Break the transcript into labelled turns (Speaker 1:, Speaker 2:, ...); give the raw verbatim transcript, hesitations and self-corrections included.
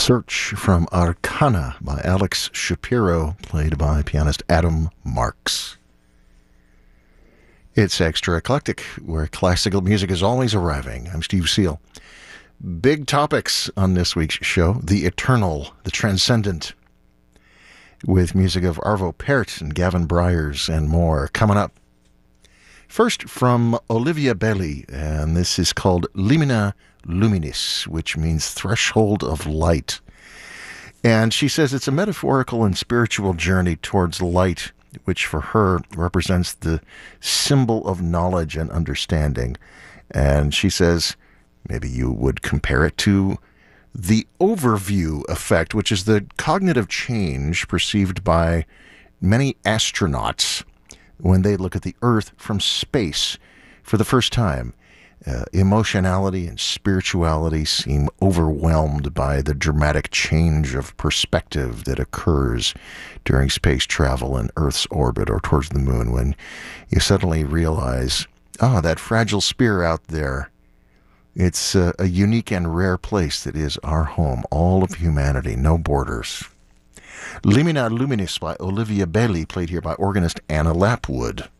Speaker 1: Search from Arcana by Alex Shapiro, played by pianist Adam Marks. It's Extra Eclectic, where classical music is always arriving. I'm Steve Seal. Big topics on this week's show: the eternal, the transcendent, with music of Arvo Pärt and Gavin Bryars and more coming up. First, from Olivia Belli, and this is called Limina Luminis, which means threshold of light. And she says it's a metaphorical and spiritual journey towards light, which for her represents the symbol of knowledge and understanding. And she says maybe you would compare it to the overview effect, which is the cognitive change perceived by many astronauts when they look at the Earth from space for the first time. Uh, emotionality and spirituality seem overwhelmed by the dramatic change of perspective that occurs during space travel in Earth's orbit or towards the moon, when you suddenly realize, oh, that fragile sphere out there, it's uh, a unique and rare place that is our home, all of humanity, no borders. Limina Luminis by Olivia Belli, played here by organist Anna Lapwood.